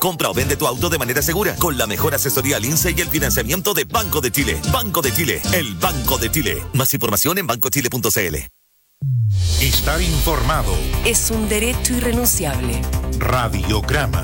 Compra o vende tu auto de manera segura con la mejor asesoría al INSE y el financiamiento de Banco de Chile. Banco de Chile, el Banco de Chile. Más información en bancochile.cl. Estar informado es un derecho irrenunciable. Radiograma.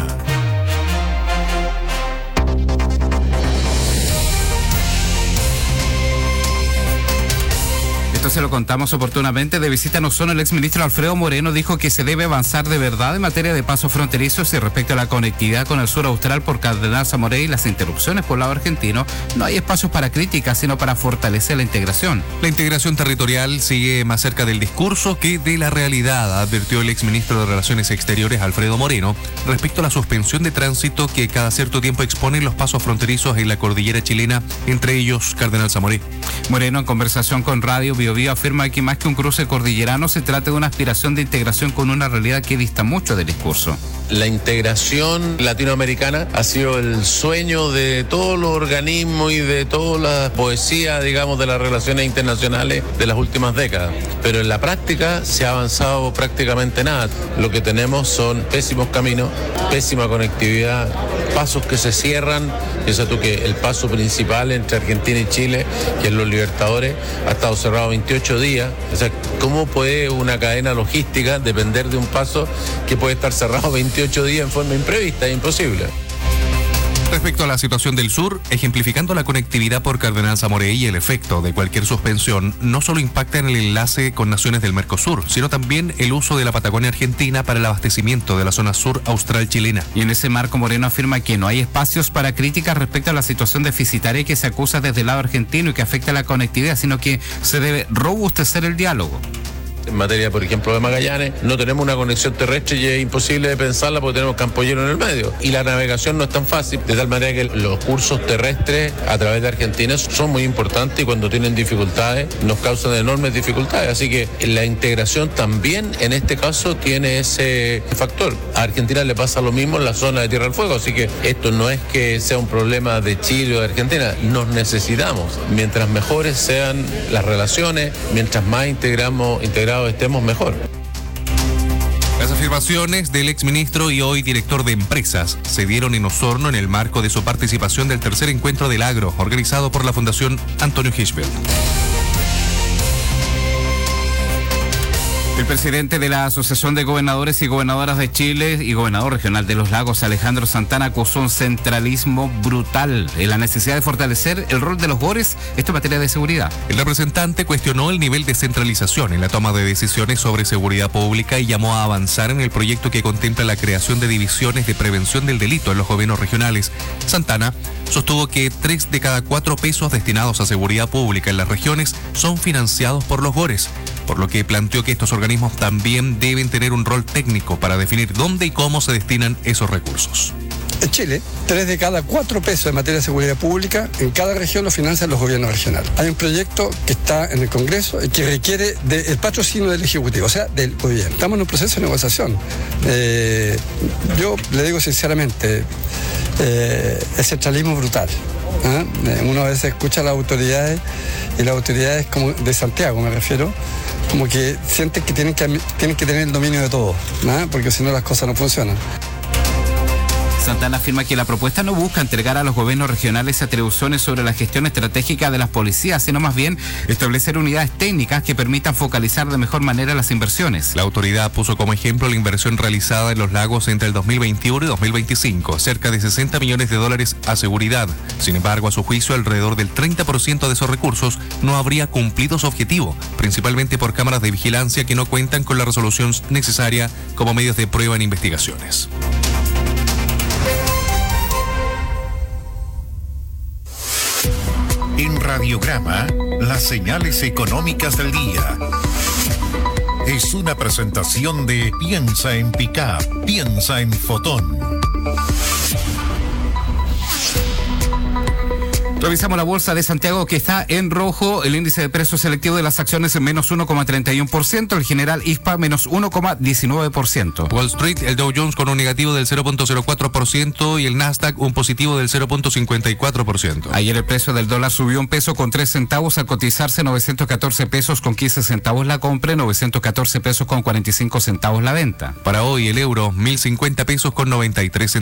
Esto se lo contamos oportunamente. De visita en Osorno, el exministro Alfredo Moreno dijo que se debe avanzar de verdad en materia de pasos fronterizos y respecto a la conectividad con el sur austral por Cardenal Zamoré y las interrupciones por el lado argentino. No hay espacios para críticas, sino para fortalecer la integración. La integración territorial sigue más cerca del discurso que de la realidad, advirtió el exministro de Relaciones Exteriores Alfredo Moreno respecto a la suspensión de tránsito que cada cierto tiempo exponen los pasos fronterizos en la cordillera chilena, entre ellos Cardenal Zamoré. Moreno, en conversación con Radio Biobío, afirma que más que un cruce cordillerano se trata de una aspiración de integración con una realidad que dista mucho del discurso. La integración latinoamericana ha sido el sueño de todos los organismos y de toda la poesía, digamos, de las relaciones internacionales de las últimas décadas. Pero en la práctica se ha avanzado prácticamente nada. Lo que tenemos son pésimos caminos, pésima conectividad, pasos que se cierran. Piensa tú que el paso principal entre Argentina y Chile, que es los Libertadores, ha estado cerrado 28 días. O sea, ¿cómo puede una cadena logística depender de un paso que puede estar cerrado 28 días en forma imprevista? Es imposible. Respecto a la situación del sur, ejemplificando la conectividad por Cardenal Zamoré y el efecto de cualquier suspensión, no solo impacta en el enlace con naciones del Mercosur, sino también el uso de la Patagonia Argentina para el abastecimiento de la zona sur austral chilena. Y en ese marco, Moreno afirma que no hay espacios para críticas respecto a la situación deficitaria que se acusa desde el lado argentino y que afecta a la conectividad, sino que se debe robustecer el diálogo. En materia, por ejemplo, de Magallanes, no tenemos una conexión terrestre y es imposible de pensarla porque tenemos Campoyero en el medio. Y la navegación no es tan fácil, de tal manera que los cursos terrestres a través de Argentina son muy importantes y cuando tienen dificultades nos causan enormes dificultades. Así que la integración también en este caso tiene ese factor. A Argentina le pasa lo mismo en la zona de Tierra del Fuego, así que esto no es que sea un problema de Chile o de Argentina, nos necesitamos. Mientras mejores sean las relaciones, mientras más integrados estemos, mejor. Las afirmaciones del exministro y hoy director de empresas se dieron en Osorno en el marco de su participación del tercer encuentro del agro, organizado por la Fundación Antonio Hirschfeld. El presidente de la Asociación de Gobernadores y Gobernadoras de Chile y gobernador regional de los Lagos, Alejandro Santana, acusó un centralismo brutal en la necesidad de fortalecer el rol de los GORES, esto en materia de seguridad. El representante cuestionó el nivel de centralización en la toma de decisiones sobre seguridad pública y llamó a avanzar en el proyecto que contempla la creación de divisiones de prevención del delito en los gobiernos regionales. Santana sostuvo que 3 de cada 4 pesos destinados a seguridad pública en las regiones son financiados por los GORES, por lo que planteó que estos organismos también deben tener un rol técnico para definir dónde y cómo se destinan esos recursos. En Chile, 3 de cada 4 pesos en materia de seguridad pública en cada región lo financian los gobiernos regionales. Hay un proyecto que está en el Congreso y que requiere del patrocinio del Ejecutivo, o sea, del gobierno. Estamos en un proceso de negociación. Yo le digo sinceramente, el centralismo es brutal. Uno a veces escucha a las autoridades y las autoridades como de Santiago, me refiero, como que sienten que tienen que tener el dominio de todo, porque si no las cosas no funcionan. Santana afirma que la propuesta no busca entregar a los gobiernos regionales atribuciones sobre la gestión estratégica de las policías, sino más bien establecer unidades técnicas que permitan focalizar de mejor manera las inversiones. La autoridad puso como ejemplo la inversión realizada en los lagos entre el 2021 y 2025, cerca de $60 millones a seguridad. Sin embargo, a su juicio, alrededor del 30% de esos recursos no habría cumplido su objetivo, principalmente por cámaras de vigilancia que no cuentan con la resolución necesaria como medios de prueba en investigaciones. En Radiograma, las señales económicas del día. Es una presentación de Piensa en Pickup, piensa en Fotón. Revisamos la bolsa de Santiago, que está en rojo. El índice de precios selectivo de las acciones en menos 1,31%, el general ISPA menos 1,19%. Wall Street, el Dow Jones con un negativo del 0,04% y el Nasdaq un positivo del 0,54%. Ayer el precio del dólar subió 1 peso con 3 centavos al cotizarse 914 pesos con 15 centavos la compra, 914 pesos con 45 centavos la venta. Para hoy el euro 1.050 pesos con 93 centavos.